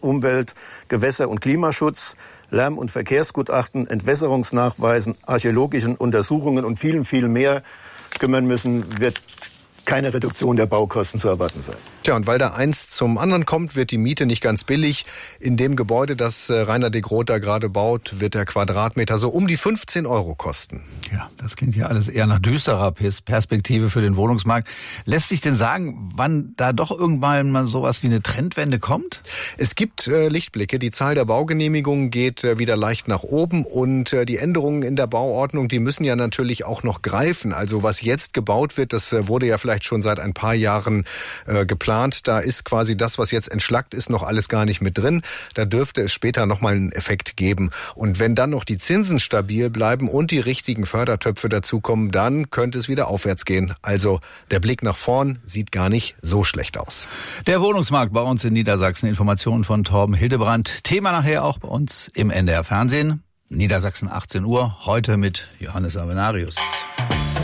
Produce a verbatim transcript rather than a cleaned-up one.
Umwelt-, Gewässer- und Klimaschutz, Lärm- und Verkehrsgutachten, Entwässerungsnachweisen, archäologischen Untersuchungen und vielen, viel mehr kümmern müssen, wird keine Reduktion der Baukosten zu erwarten sein. Tja, und weil da eins zum anderen kommt, wird die Miete nicht ganz billig. In dem Gebäude, das Rainer de Groot da gerade baut, wird der Quadratmeter so um die fünfzehn Euro kosten. Ja, das klingt ja alles eher nach düsterer Perspektive für den Wohnungsmarkt. Lässt sich denn sagen, wann da doch irgendwann mal sowas wie eine Trendwende kommt? Es gibt äh, Lichtblicke. Die Zahl der Baugenehmigungen geht äh, wieder leicht nach oben und äh, die Änderungen in der Bauordnung, die müssen ja natürlich auch noch greifen. Also was jetzt gebaut wird, das äh, wurde ja vielleicht schon seit ein paar Jahren äh, geplant. Da ist quasi das, was jetzt entschlackt ist, noch alles gar nicht mit drin. Da dürfte es später nochmal einen Effekt geben. Und wenn dann noch die Zinsen stabil bleiben und die richtigen Fördertöpfe dazukommen, dann könnte es wieder aufwärts gehen. Also der Blick nach vorn sieht gar nicht so schlecht aus. Der Wohnungsmarkt bei uns in Niedersachsen. Informationen von Torben Hildebrandt. Thema nachher auch bei uns im N D R Fernsehen. Niedersachsen achtzehn Uhr. Heute mit Johannes Avenarius.